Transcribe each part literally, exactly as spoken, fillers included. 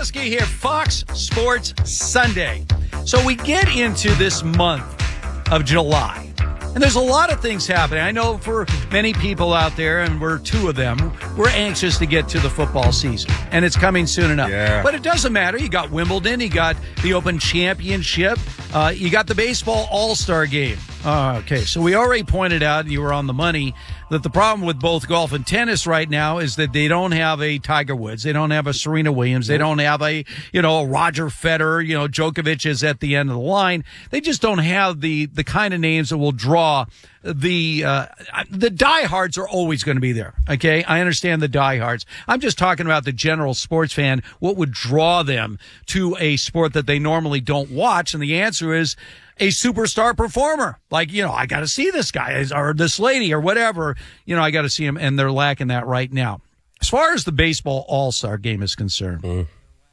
Boroski here, Fox Sports Sunday. So we get into this month of July, and there's a lot of things happening. I know for many people out there, and we're two of them, we're anxious to get to the football season, and it's coming soon enough. Yeah. But it doesn't matter. You got Wimbledon, you got the Open Championship, uh, you got the baseball All-Star Game. Uh, okay, so we already pointed out, you were on the money, that the problem with both golf and tennis right now is that they don't have a Tiger Woods. They don't have a Serena Williams. They don't have a, you know, a Roger Federer. You know, Djokovic is at the end of the line. They just don't have the, the kind of names that will draw the, uh, the diehards are always going to be there. Okay. I understand the diehards. I'm just talking about the general sports fan. What would draw them to a sport that they normally don't watch? And the answer is a superstar performer. Like, you know, I got to see this guy or this lady or whatever. You know, I got to see him, and they're lacking that right now. As far as the baseball All-Star Game is concerned, mm.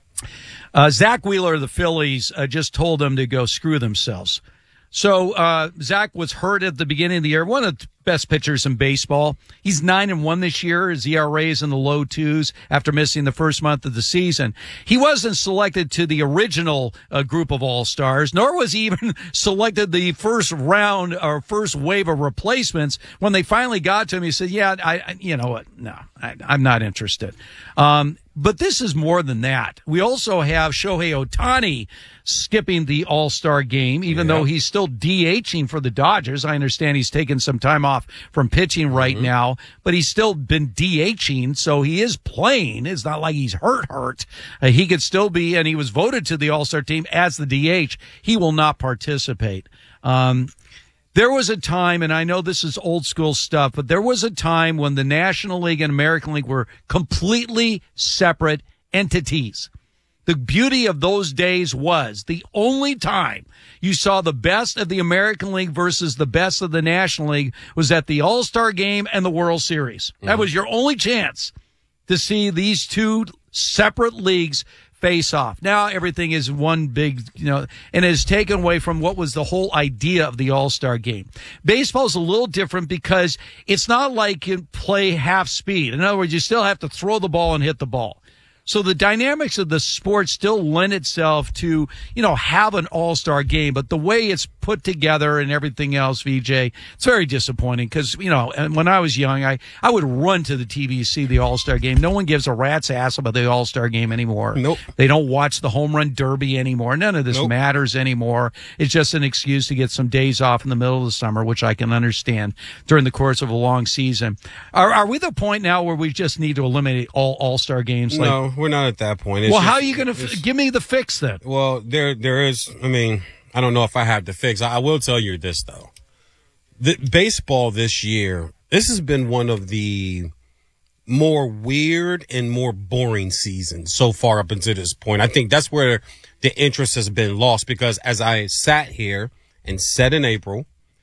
uh, Zach Wheeler of the Phillies uh, just told them to go screw themselves. So uh, Zach was hurt at the beginning of the year, one of the best pitchers in baseball. He's nine and one this year. His E R A is in the low twos after missing the first month of the season. He wasn't selected to the original uh, group of all-stars, nor was he even selected the first round or first wave of replacements. When they finally got to him, he said, yeah, I, I you know what? No, I, I'm not interested. Um, But this is more than that. We also have Shohei Ohtani skipping the All-Star game, even yeah. though he's still DHing for the Dodgers. I understand he's taken some time off from pitching right mm-hmm. now, but he's still been DHing, so he is playing. It's not like he's hurt, hurt. Uh, he could still be, and he was voted to the All-Star team as the D H. He will not participate. Um, There was a time, and I know this is old school stuff, but there was a time when the National League and American League were completely separate entities. The beauty of those days was the only time you saw the best of the American League versus the best of the National League was at the All-Star Game and the World Series. Mm-hmm. That was your only chance to see these two separate leagues face off. Now everything is one big, you know, and it has taken away from what was the whole idea of the All-Star Game. Baseball is a little different because it's not like you play half speed. In other words, you still have to throw the ball and hit the ball. So the dynamics of the sport still lend itself to, you know, have an all-star game. But the way it's put together and everything else, V J, it's very disappointing because, you know, and when I was young, I, I would run to the T V to see the all-star game. No one gives a rat's ass about the all-star game anymore. Nope. They don't watch the home run derby anymore. None of this nope. matters anymore. It's just an excuse to get some days off in the middle of the summer, which I can understand during the course of a long season. Are, are we the point now where we just need to eliminate all all-star games? No. Like, we're not at that point. It's well, just, how are you going to f- give me the fix then? Well, there, there is. I mean, I don't know if I have the fix. I, I will tell you this though: the baseball this year, this has been one of the more weird and more boring seasons so far up until this point. I think that's where the interest has been lost because as I sat here and said in April,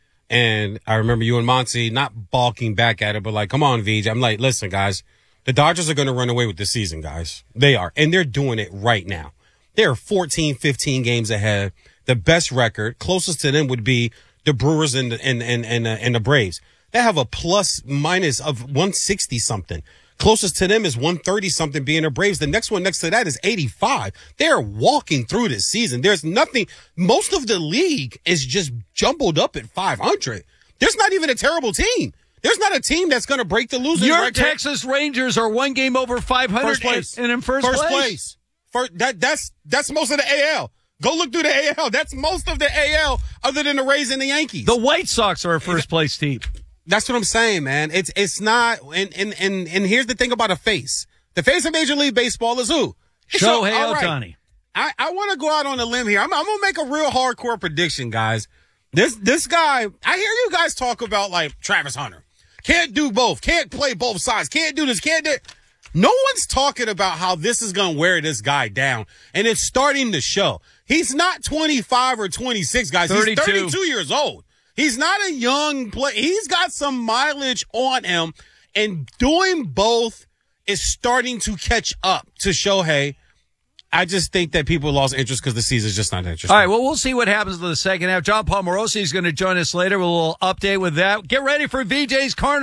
and I remember you and Monty not balking back at it, but like, come on, V J. I'm like, listen, guys. The Dodgers are going to run away with this season, guys. They are. And they're doing it right now. They're fourteen, fifteen games ahead. The best record, closest to them would be the Brewers and, and, and, and, uh, and the Braves. They have a plus minus of one sixty something. Closest to them is one thirty something being the Braves. The next one next to that is eighty-five. They're walking through this season. There's nothing. Most of the league is just jumbled up at five hundred. There's not even a terrible team. There's not a team that's going to break the losing Your record. Your Texas Rangers are one game over five hundred first place. and in first, first place. place. First, that, that's, that's most of the A L. Go look through the A L. That's most of the A L other than the Rays and the Yankees. The White Sox are a first place team. That's what I'm saying, man. It's, it's not, and, and, and, and here's the thing about a face. The face of Major League Baseball is who? Shohei so, right, Ohtani. I, I want to go out on a limb here. I'm, I'm going to make a real hardcore prediction, guys. This, this guy, I hear you guys talk about like Travis Hunter. Can't do both. Can't play both sides. Can't do this. Can't do it. No one's talking about how this is going to wear this guy down. And it's starting to show. He's not twenty-five or twenty-six, guys. thirty-two. He's thirty-two years old. He's not a young player. He's got some mileage on him. And doing both is starting to catch up to Shohei. I just think that people lost interest because the season's just not interesting. All right, well, we'll see what happens in the second half. John Paul Morosi is going to join us later with a little update with that. Get ready for V J's Corner.